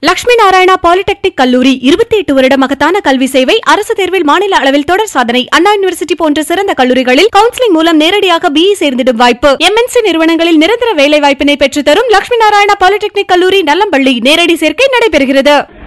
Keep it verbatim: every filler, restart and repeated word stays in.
Lakshmi Narayana polytechnic கல்லூரி இருபத்தி எட்டு வருட மகத்தான கல்வி சேவை, அரசு தேர்வில் மாநில அளவில் தொடர் சாதனை, அண்ணா யூனிவர்சிட்டி போன்ற சிறந்த கல்லூரிகளில் கவுன்சிலிங் மூலம் நேரடியாக பிஇ சேர்ந்திடும் வாய்ப்பு, எம்என்சி நிறுவனங்களில் நிரந்தர வேலை வாய்ப்பினை பெற்றுத்தரும் லட்சுமி நாராயணா பாலிடெக்னிக் கல்லூரி நல்லம்பள்ளி. நேரடி சேர்க்கை நடைபெறுகிறது.